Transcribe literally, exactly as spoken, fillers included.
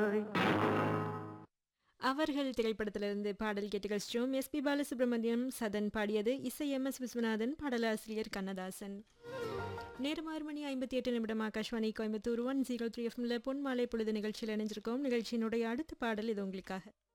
அவர்கள் திரைப்படத்திலிருந்து பாடல் கேட்டு கழிச்சோம். எஸ் பி பாலசுப்ரமணியம் சதன் பாடியது. இசை எம் எஸ் விஸ்வநாதன், பாடலாசிரியர் கண்ணதாசன். நேரம் ஆறு மணி ஐம்பத்தி எட்டு நிமிடம். Akashvani Coimbatore one zero three எஃப்எம்ல பொன் மாலை பொழுது நிகழ்ச்சியில் இணைஞ்சிருக்கோம். நிகழ்ச்சியினுடைய அடுத்த பாடல் இது உங்களுக்காக.